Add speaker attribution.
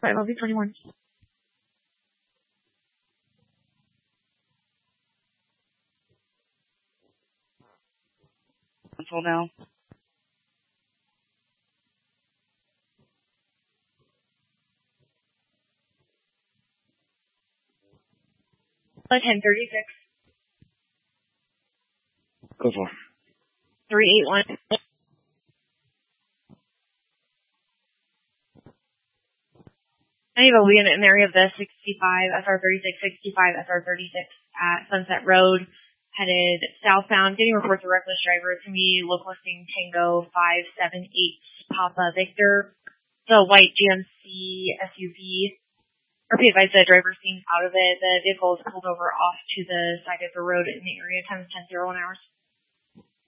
Speaker 1: 5LV21.
Speaker 2: Cancel now.
Speaker 1: Flight 1036.
Speaker 2: Go for
Speaker 1: 381. Anyway, we in an area of the 65, SR36, 65, SR36 at Sunset Road, headed southbound, getting reports of reckless driver. It's going to be local listing Tango 578 Papa Victor. The white GMC SUV. Be advised the driver's seen out of it. The vehicle is pulled over off to the side of the road in the area. Time is 10:01 hours.